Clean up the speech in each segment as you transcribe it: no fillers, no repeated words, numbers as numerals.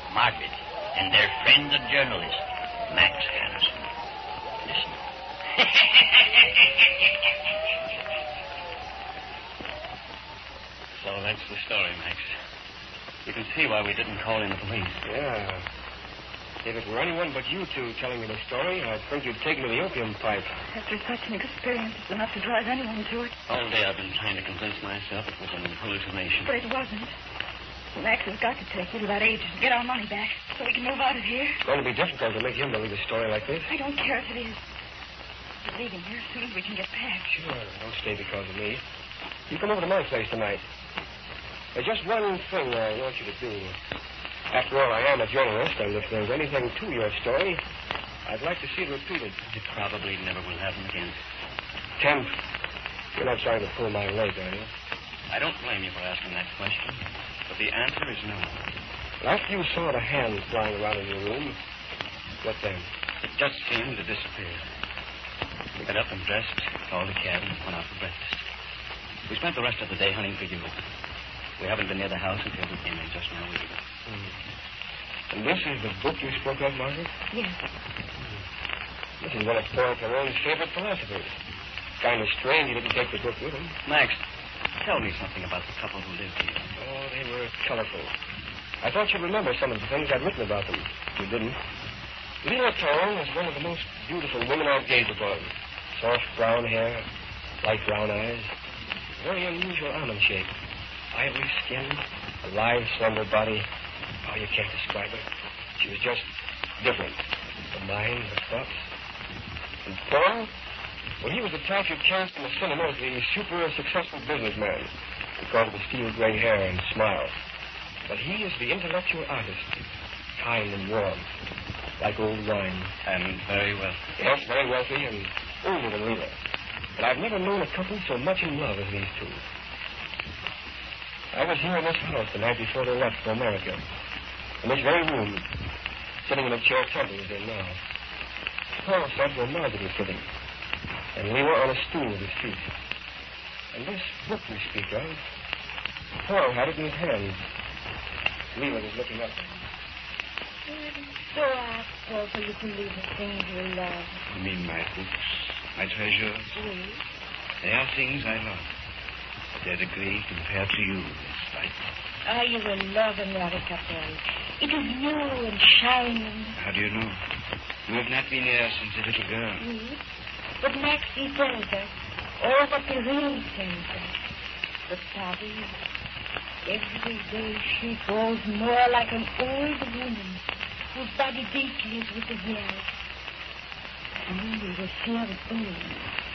Margaret, and their friend, the journalist, Max Harrison. Listen. So that's the story, Max. You can see why we didn't call in the police. Yeah. If it were anyone but you two telling me the story, I'd think you'd taken to the opium pipe. After such an experience, it's enough to drive anyone to it. All day I've been trying to convince myself it was an hallucination. But it wasn't. Max has got to take you to that agent and get our money back so we can move out of here. It's going to be difficult to make him believe a story like this. I don't care if it is. We're leaving here as soon as we can get back. Sure, don't stay because of me. You come over to my place tonight. There's just one thing I want you to do. After all, I am a journalist, and if there's anything to your story, I'd like to see it repeated. It probably never will happen again. Kemp, you're not trying to pull my leg, are you? I don't blame you for asking that question, but the answer is no. After you saw the hand flying around in your room, what then? It just seemed to disappear. We got up and dressed, called a cab, and went out for breakfast. We spent the rest of the day hunting for you. We haven't been near the house until we came in just now either. And this is the book you spoke of, Margaret? Yes. This is one of Paul Perron's favorite philosophers. Kind of strange he didn't take the book with him. Max, tell me something about the couple who lived here. Oh, they were colorful. I thought you'd remember some of the things I'd written about them. You didn't. Leila Perron was one of the most beautiful women I've gazed upon. Soft brown hair, light brown eyes, very unusual almond shape. Ivory skin, a lithe, slender body. Oh, you can't describe her. She was just different. Her mind, her thoughts. And Paul, well, he was the type you'd cast in the cinema as the super successful businessman because of his steel gray hair and smile. But he is the intellectual artist, kind and warm, like old wine. And very wealthy. Yes, very wealthy and older than Leila. But I've never known a couple so much in love as these two. I was here in this house the night before they left for America. In this very room, sitting in a chair Temple is in now. Paul sat where Margaret was sitting, and Leila on a stool with his feet. And this book we speak of, Paul had it in his hand. Leila was looking up. I'm so asked, Paul, for you to leave the things you love. You mean my books, my treasures? Yes. They are things I love. But their degree compared to you is slight. Ah, you will love America, Paul. It is new and shining. How do you know? You have not been here since a little girl. Yes. But Max, he tells us all that the real tells us. But Paris, every day she grows more like an old woman whose body deeply with the years. Only the fear of old.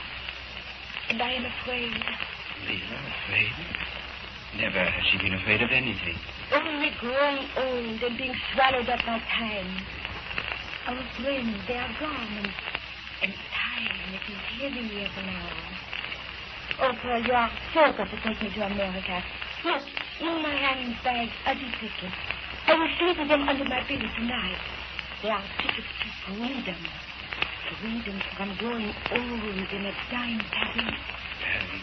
And I am afraid. Leila, afraid? Never has she been afraid of anything. Only growing old and being swallowed up by time. Our brains, they are gone, and time, it is heavier now. Oh, Paul, you are so good to take me to America. Look, in my handbag are these tickets. I will sleep with them under my pillow tonight. They are tickets to freedom. Freedom from growing old in a dying Paris. Paris.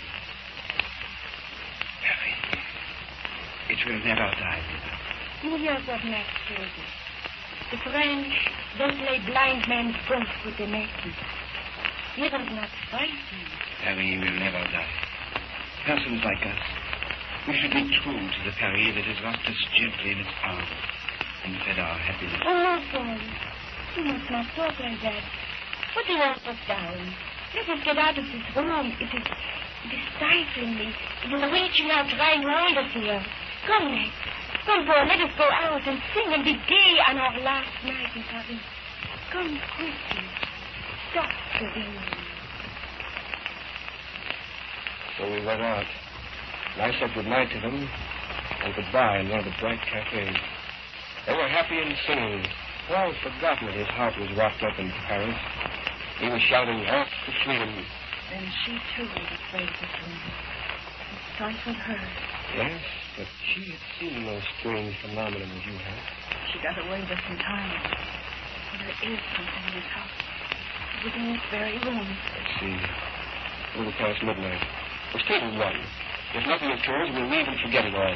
It will never die, Leila. You hear what Max told us. The French don't play blind man's golf with the natives. Let us not frighten. Paris will never die. Persons like us, we should be true to the Paris that has rocked us gently in its arms and fed our happiness. Oh, no, Paul. You must not talk like that. Put the us down. Let us get out of this room. It is stifling me. It is reaching out, trying to hold us here. Come, Max. Come, Paul, let us go out and sing and be gay on our last night in Paris. Come quickly. Stop the rain. So we went out. And I said goodnight to them and goodbye in one of the bright cafes. They were happy and singing. Paul had forgotten that his heart was wrapped up in Paris. He was shouting, "Earth to freedom." Then she, too, was afraid of the freedom. It stifled her. Yes, but she had seen no strange phenomenon as you had. She got away just in time. There is something in this house. It was in this very room. Let's see. A little past midnight. We'll stay till 1. If nothing occurs, we'll leave and forget it all.